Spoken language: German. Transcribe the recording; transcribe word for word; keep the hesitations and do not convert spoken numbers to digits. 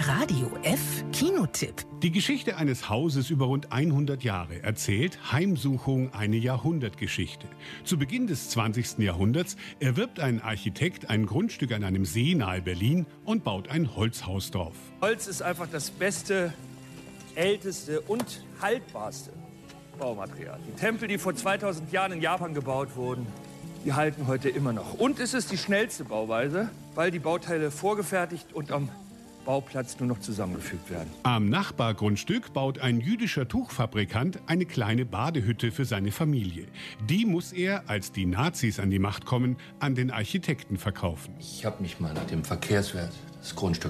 Radio F Kinotipp. Die Geschichte eines Hauses über rund hundert Jahre erzählt Heimsuchung eine Jahrhundertgeschichte. Zu Beginn des zwanzigsten Jahrhunderts erwirbt ein Architekt ein Grundstück an einem See nahe Berlin und baut ein Holzhaus drauf. Holz ist einfach das beste, älteste und haltbarste Baumaterial. Die Tempel, die vor zweitausend Jahren in Japan gebaut wurden, die halten heute immer noch. Und es ist die schnellste Bauweise, weil die Bauteile vorgefertigt und am Bauplatz nur noch zusammengefügt werden. Am Nachbargrundstück baut ein jüdischer Tuchfabrikant eine kleine Badehütte für seine Familie. Die muss er, als die Nazis an die Macht kommen, an den Architekten verkaufen. Ich habe mich mal nach dem Verkehrswert des Grundstücks